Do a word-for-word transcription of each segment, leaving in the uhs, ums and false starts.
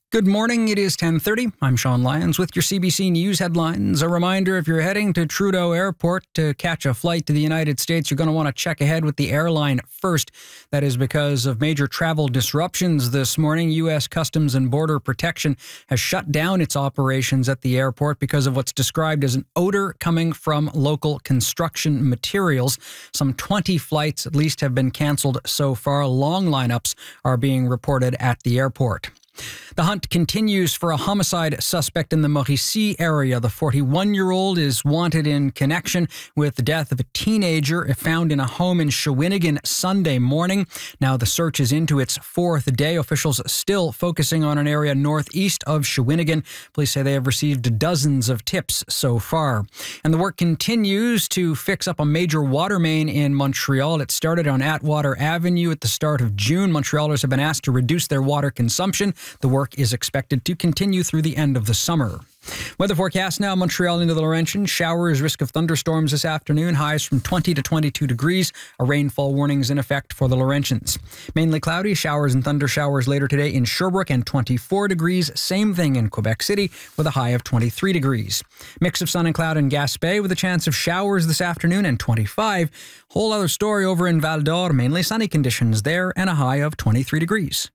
Good morning. It is ten thirty. I'm Sean Lyons with your C B C News headlines. A reminder, if you're heading to Trudeau Airport to catch a flight to the United States, you're going to want to check ahead with the airline first. That is because of major travel disruptions this morning. U S Customs and Border Protection has shut down its operations at the airport because of what's described as an odor coming from local construction materials. Some twenty flights at least have been canceled so far. Long lineups are being reported at the airport. The hunt continues for a homicide suspect in the Mauricie area. The forty-one-year-old is wanted in connection with the death of a teenager found in a home in Shawinigan Sunday morning. Now the search is into its fourth day. Officials still focusing on an area northeast of Shawinigan. Police say they have received dozens of tips so far. And the work continues to fix up a major water main in Montreal. It started on Atwater Avenue at the start of June. Montrealers have been asked to reduce their water consumption. The work is expected to continue through the end of the summer. Weather forecast now, Montreal into the Laurentians. Showers, risk of thunderstorms this afternoon. Highs from twenty to twenty-two degrees. A rainfall warning is in effect for the Laurentians. Mainly cloudy, showers and thunder showers later today in Sherbrooke and twenty-four degrees. Same thing in Quebec City with a high of twenty-three degrees. Mix of sun and cloud in Gaspé with a chance of showers this afternoon and twenty-five. Whole other story over in Val d'Or. Mainly sunny conditions there and a high of twenty-three degrees.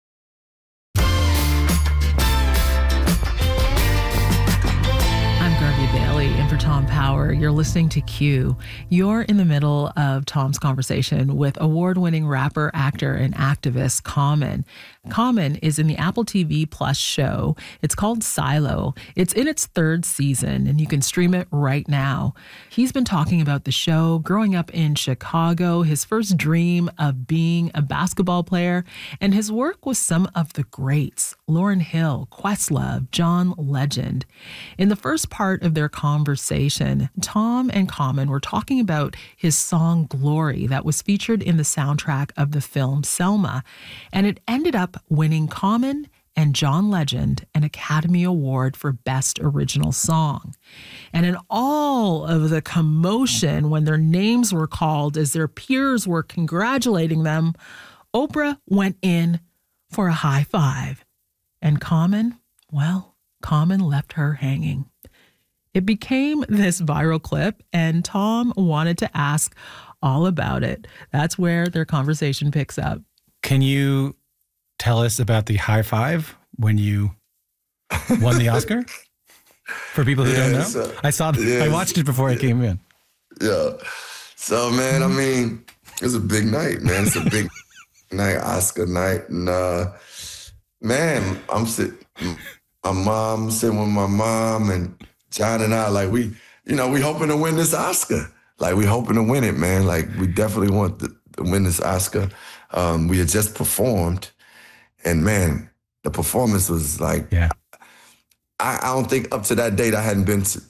And for Tom Power, you're listening to Q. You're in the middle of Tom's conversation with award-winning rapper, actor, and activist Common. Common is in the Apple T V Plus show. It's called Silo. It's in its third season, and you can stream it right now. He's been talking about the show, growing up in Chicago, his first dream of being a basketball player, and his work with some of the greats, Lauryn Hill, Questlove, John Legend. In the first part of their conversation, Tom and Common were talking about his song Glory that was featured in the soundtrack of the film Selma, and it ended up winning Common and John Legend an Academy Award for Best Original Song. And in all of the commotion when their names were called as their peers were congratulating them, Oprah went in for a high five. And Common, well, Common left her hanging. It became this viral clip, and Tom wanted to ask all about it. That's where their conversation picks up. Can you tell us about the high five when you won the Oscar? For people who yeah, don't know, so, I saw. The, yeah, I watched it before yeah, I came in. Yeah. So man, I mean, it's a big night, man. It's a big night, Oscar night, and uh, man, I'm sitting. My mom sitting with my mom and John and I, like we, you know, we hoping to win this Oscar. Like we hoping to win it, man. Like we definitely want to, to win this Oscar. Um, we had just performed, and man, the performance was like, yeah. I, I don't think up to that date I hadn't been to,